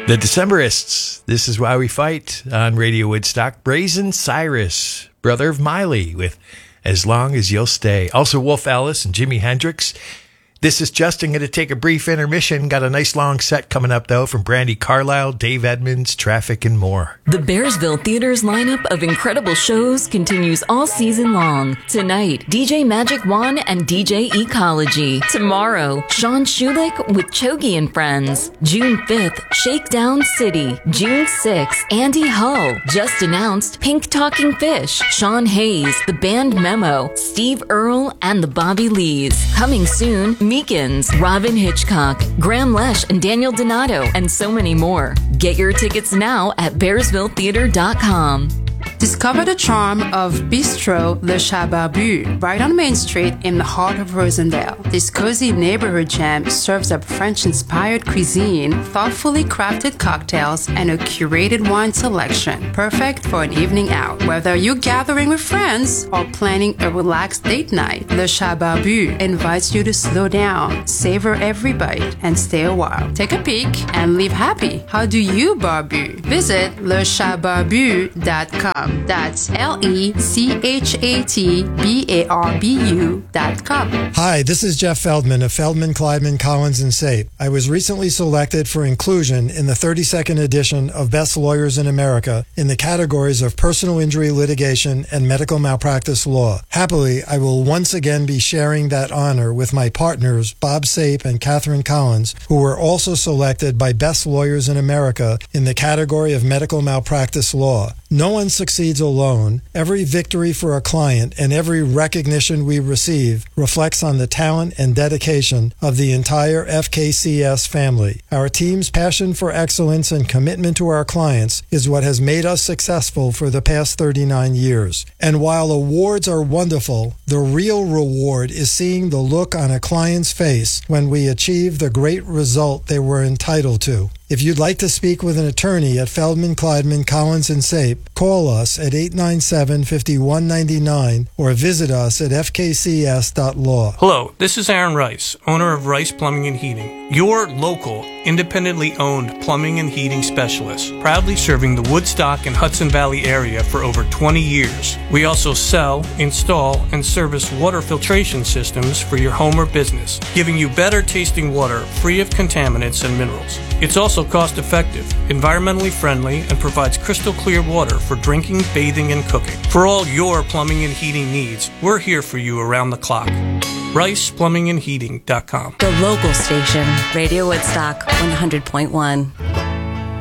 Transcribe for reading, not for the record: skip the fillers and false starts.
The Decemberists, This Is Why We Fight on Radio Woodstock. Brazen Cyrus, brother of Miley, with As Long As You'll Stay. Also Wolf Alice and Jimi Hendrix. This is Justin, going to take a brief intermission. Got a nice long set coming up, though, from Brandi Carlile, Dave Edmunds, Traffic, and more. The Bearsville Theater's lineup of incredible shows continues all season long. Tonight, DJ Magic Juan and DJ Ecology. Tomorrow, Sean Schulich with Chogi and Friends. June 5th, Shakedown City. June 6th, Andy Hull. Just announced Pink Talking Fish, Sean Hayes, The Band Memo, Steve Earle, and the Bobby Lees. Coming soon, Meekins, Robin Hitchcock, Graham Lesh, and Daniel Donato, and so many more. Get your tickets now at bearsvilletheater.com. Discover the charm of Bistro Le Chat Barbu, right on Main Street in the heart of Rosendale. This cozy neighborhood gem serves up French-inspired cuisine, thoughtfully crafted cocktails, and a curated wine selection, perfect for an evening out. Whether you're gathering with friends or planning a relaxed date night, Le Chat Barbu invites you to slow down, savor every bite, and stay a while. Take a peek and leave happy. How do you barbu? Visit lechatbarbu.com. That's LECHATBARBU.com. Hi, this is Jeff Feldman of Feldman, Kleidman, Collins & Sape. I was recently selected for inclusion in the 32nd edition of Best Lawyers in America in the categories of personal injury litigation and medical malpractice law. Happily, I will once again be sharing that honor with my partners, Bob Sape and Catherine Collins, who were also selected by Best Lawyers in America in the category of medical malpractice law. No one succeeds alone. Every victory for a client and every recognition we receive reflects on the talent and dedication of the entire FKCS family. Our team's passion for excellence and commitment to our clients is what has made us successful for the past 39 years. And while awards are wonderful, the real reward is seeing the look on a client's face when we achieve the great result they were entitled to. If you'd like to speak with an attorney at Feldman, Kleidman, Collins & Sape, call us at 897-5199 or visit us at fkcs.law. Hello, this is Aaron Rice, owner of Rice Plumbing and Heating, your local, independently owned plumbing and heating specialist, proudly serving the Woodstock and Hudson Valley area for over 20 years. We also sell, install, and service water filtration systems for your home or business, giving you better tasting water free of contaminants and minerals. It's also cost-effective, environmentally friendly, and provides crystal clear water for drinking, bathing, and cooking. For all your plumbing and heating needs, we're here for you around the clock. RicePlumbingandHeating.com. The local station, Radio Woodstock 100.1.